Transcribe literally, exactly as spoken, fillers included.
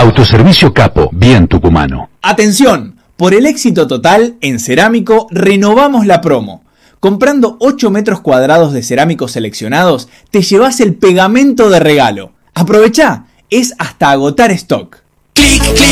Autoservicio Capo, bien tucumano. ¡Atención! Por el éxito total, en Cerámico renovamos la promo. Comprando ocho metros cuadrados de cerámicos seleccionados, te llevas el pegamento de regalo. ¡Aprovechá! Es hasta agotar stock. Clic, clic.